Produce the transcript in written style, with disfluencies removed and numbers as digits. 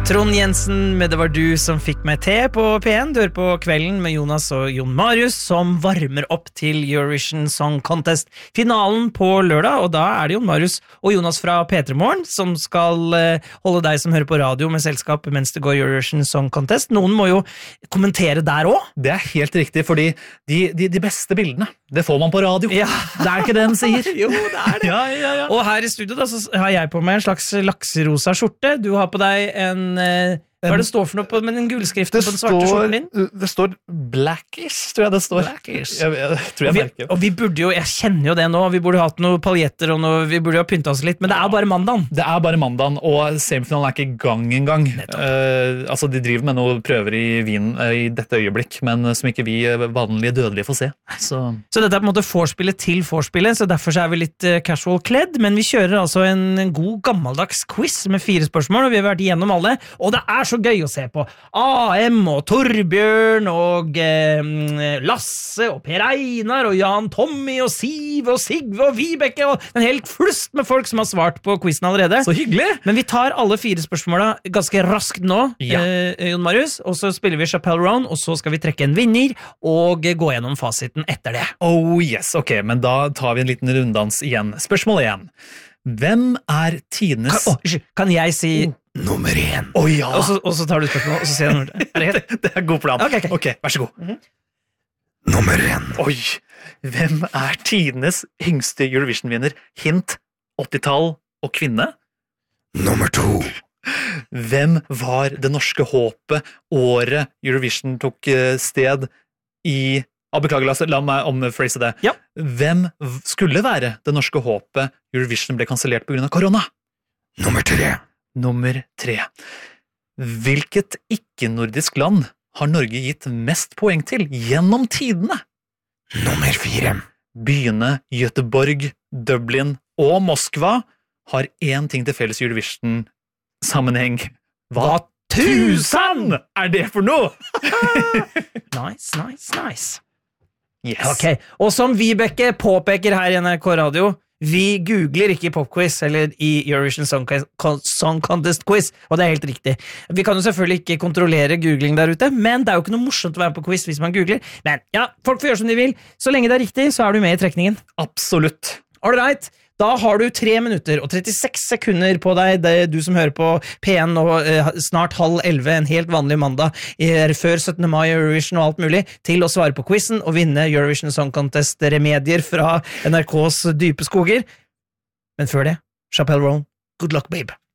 Trond Jensen med Det var du som fikk meg til på P1. Du hører på Kvelden med Jonas og Jon Marius som varmer opp til Eurovision Song Contest finalen på lørdag, og da er det Jon Marius og Jonas fra P3 Morgen som skal holde deg som hører på radio med selskap mens det går Eurovision Song Contest. Noen må jo kommentere der også. Det er helt riktig, fordi de beste bildene, det får man på radio. Ja. Det er ikke det den sier. Jo, det er det. Ja. Og her i studio da, så har jeg på meg en slags lakserosa skjorte. Du har på deg en hva er det står for noe på, med den gullskriften på den svarte skjorten din? Det står Blackish, tror jeg det står. Blackish. Jeg tror jeg merker. Og vi burde jo, jeg kjenner jo det nå, vi burde hatt noen paljetter og noe, vi burde jo pynta oss litt, men det er bare mandagen. Det er bare mandagen, og semifinalen er ikke i gang engang. Altså, de driver med noen prøver i Wien i dette øyeblikk, men som ikke vi vanlige dødelige får se. Så dette er på en måte vorspielet til vorspielet, så derfor så er vi litt casual kledd, men vi kjører altså en god gammeldags quiz med 4 spørsmål, og vi har vært igjennom alle, og det er så gøy å se på. AM og Torbjørn og Lasse og Per Einar og Jan Tommy og Siv og Sigve og Vibeke og en helt flust med folk som har svart på quizen allerede. Så hyggelig! Men vi tar alle 4 spørsmåla ganske raskt nå, Jon Marius, og så spiller vi Chappelle Round, og så skal vi trekke en vinner og gå gjennom fasiten etter det. Oh yes, ok, men da tar vi en liten runddans igjen. Spørsmål 1. Hvem er tidenes... Kan jeg si nummer 1? Ja. Og så tar du spørsmål, og så sier jeg nummer 1. Er det helt? Det er god plan. Ok, vær så god. Nummer 1. Oi, hvem er tidenes yngste Eurovision-vinner? Hint, 80-tall og kvinne? Nummer 2. Hvem var det norske håpet året Eurovision tok sted i... beklager, la meg omfrase det. Ja. Hvem skulle være det norske håpet Eurovision ble kansellert på grunn av korona? Nummer 3. Nummer 3. Hvilket ikke-nordisk land har Norge gitt mest poeng til gjennom tidene? Nummer 4. Byene Göteborg, Dublin og Moskva har én ting til felles Eurovision-sammenheng. Hva tusen er det for noe? Nice. Yes. Ok, og som Vibeke påpeker her i NRK Radio, vi googler ikke i popquiz eller i Eurovision Song Contest quiz, og det er helt riktig. Vi kan jo selvfølgelig ikke kontrollere googling der ute, men det er jo ikke noe morsomt å være på quiz hvis man googler. Men ja, folk får gjøre som de vil. Så lenge det er riktig, så er du med i trekningen. Absolutt. All right. Da har du 3 minutter og 36 sekunder på deg, det er du som hører på P1 nå, snart 10:30, en helt vanlig mandag, før 17. mai Eurovision og alt mulig, til å svare på quizen og vinne Eurovision Song Contest remedier fra NRKs dype skoger. Men før det, Chappelle Roan, good luck, babe.